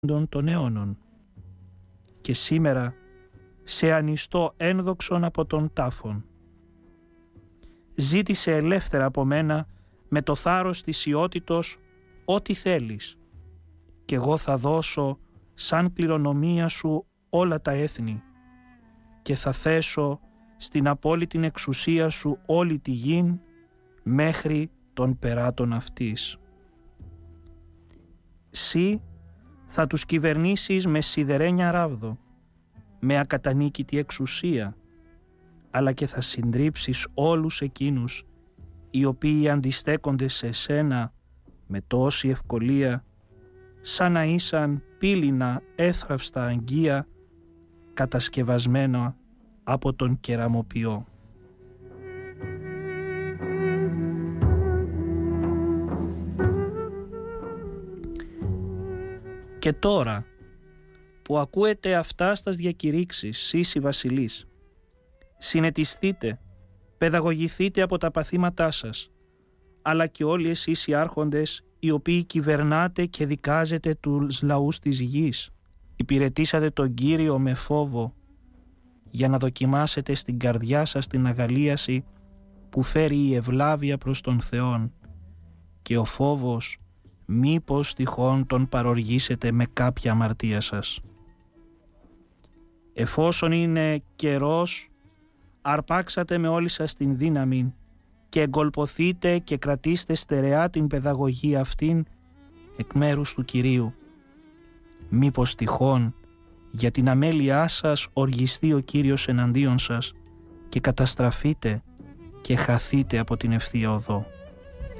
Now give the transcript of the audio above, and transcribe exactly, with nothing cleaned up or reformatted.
των αιώνων. Και σήμερα σε ανιστώ ένδοξον από τον τάφον. Ζήτησε ελεύθερα από μένα με το θάρρος της ιότητος ό,τι θέλεις, και εγώ θα δώσω σαν κληρονομία σου όλα τα έθνη και θα θέσω στην απόλυτη εξουσία σου όλη τη γην μέχρι των περάτων αυτής. Συ θα τους κυβερνήσεις με σιδερένια ράβδο, με ακατανίκητη εξουσία, αλλά και θα συντρίψεις όλους εκείνους οι οποίοι αντιστέκονται σε σένα με τόση ευκολία, σαν να ήσαν πύληνα έθραυστα αγγεία κατασκευασμένα από τον κεραμοποιό. Και τώρα που ακούετε αυτά στας διακηρύξεις, Σύση βασιλείς, συνετιστείτε, παιδαγωγηθείτε από τα παθήματά σας, αλλά και όλοι εσείς οι άρχοντες οι οποίοι κυβερνάτε και δικάζετε τους λαούς της γης, υπηρετήσατε τον Κύριο με φόβο για να δοκιμάσετε στην καρδιά σας την αγαλίαση που φέρει η ευλάβεια προς τον Θεόν, και ο φόβος μήπως τυχόν τον παροργήσετε με κάποια αμαρτία σας. Εφόσον είναι καιρός, αρπάξατε με όλη σας την δύναμη και εγκολποθείτε και κρατήστε στερεά την παιδαγωγία αυτήν εκ μέρους του Κυρίου. Μήπως τυχόν για την αμέλειά σας οργιστεί ο Κύριος εναντίον σας και καταστραφείτε και χαθείτε από την ευθεία οδό.